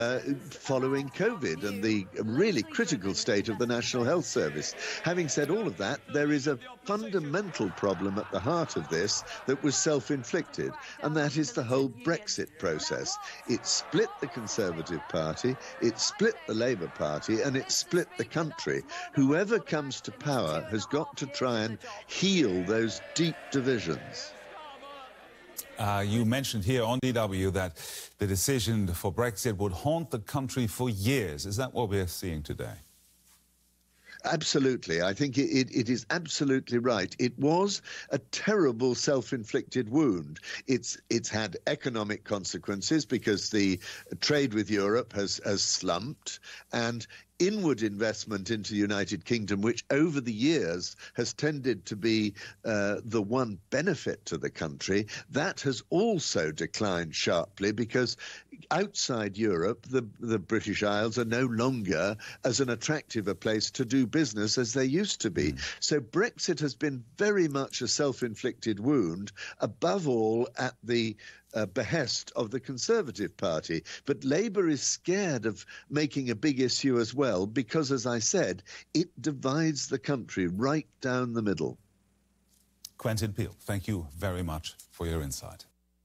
following COVID and the really critical state of the National Health Service. Having said all of that, there is a fundamental problem at the heart of this that was self-inflicted, and that is the whole Brexit process. It split the Conservative Party, it split the Labour Party, and it split the country. Whoever comes to power has got to try and heal those deep divisions. You mentioned here on DW that the decision for Brexit would haunt the country for years. Is that what we're seeing today? Absolutely. I think it is absolutely right. It was a terrible self-inflicted wound. It's had economic consequences because the trade with Europe has slumped, and inward investment into the United Kingdom, which over the years has tended to be the one benefit to the country, that has also declined sharply because outside Europe, the British Isles are no longer as an attractive a place to do business as they used to be. So Brexit has been very much a self-inflicted wound, above all at the behest of the Conservative Party. But Labour is scared of making a big issue as well because, as I said, it divides the country right down the middle. Quentin Peel, thank you very much for your insight.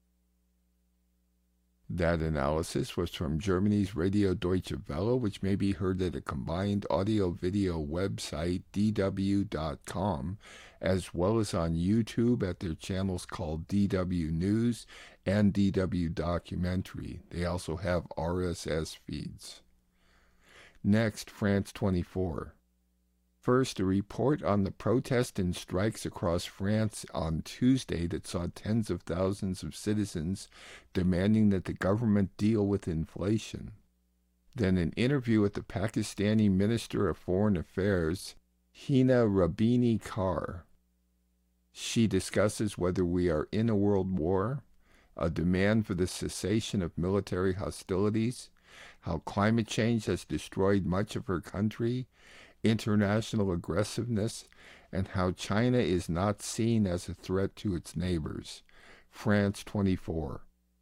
That analysis was from Germany's Radio Deutsche Welle, which may be heard at a combined audio-video website, dw.com, as well as on YouTube at their channels called DW News and DW Documentary. They also have RSS feeds. Next, France 24. First, a report on the protests and strikes across France on Tuesday that saw tens of thousands of citizens demanding that the government deal with inflation. Then an interview with the Pakistani Minister of Foreign Affairs, Hina Rabini Kar. She discusses whether we are in a world war, a demand for the cessation of military hostilities, how climate change has destroyed much of her country, international aggressiveness, and how China is not seen as a threat to its neighbors. France 24.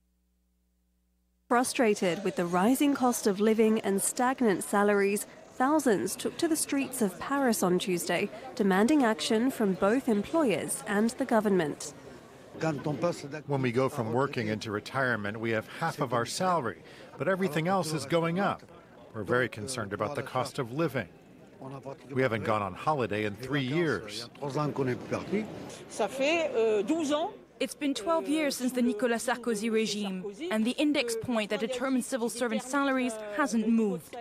Frustrated with the rising cost of living and stagnant salaries, thousands took to the streets of Paris on Tuesday, demanding action from both employers and the government. When we go from working into retirement, we have half of our salary, but everything else is going up. We're very concerned about the cost of living. We haven't gone on holiday in 3 years. It's been 12 years since the Nicolas Sarkozy regime, and the index point that determines civil servant salaries hasn't moved.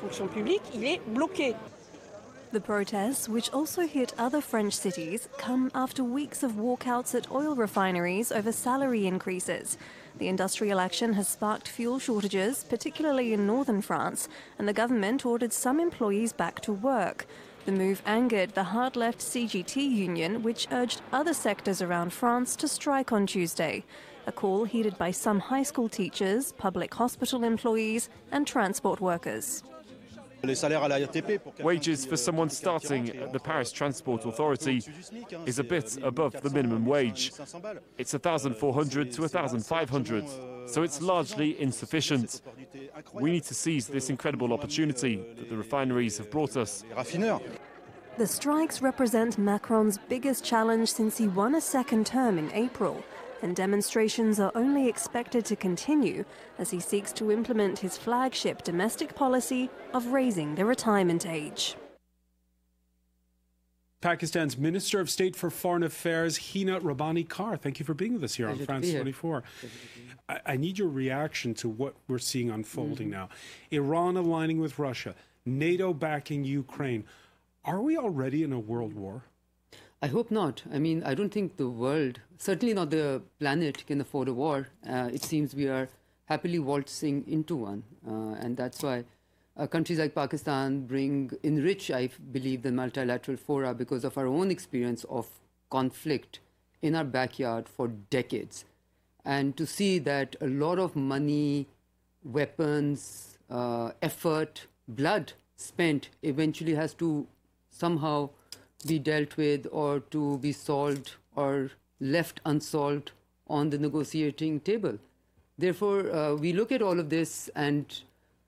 The protests, which also hit other French cities, come after weeks of walkouts at oil refineries over salary increases. The industrial action has sparked fuel shortages, particularly in northern France, and the government ordered some employees back to work. The move angered the hard-left CGT union, which urged other sectors around France to strike on Tuesday. A call heeded by some high school teachers, public hospital employees, and transport workers. Wages for someone starting at the Paris Transport Authority is a bit above the minimum wage. It's 1,400 to 1,500, so it's largely insufficient. We need to seize this incredible opportunity that the refineries have brought us. The strikes represent Macron's biggest challenge since he won a second term in April, and demonstrations are only expected to continue as he seeks to implement his flagship domestic policy of raising the retirement age. Pakistan's Minister of State for Foreign Affairs, Hina Rabani Kar. Thank you for being with us here on France 24. I need your reaction to what we're seeing unfolding now. Iran aligning with Russia, NATO backing Ukraine. Are we already in a world war? I hope not. I mean, I don't think the world, certainly not the planet, can afford a war. It seems we are happily waltzing into one. And that's why countries like Pakistan enrich, I believe, the multilateral fora because of our own experience of conflict in our backyard for decades. And to see that a lot of money, weapons, effort, blood spent eventually has to somehow be dealt with or to be solved or left unsolved on the negotiating table. Therefore, we look at all of this and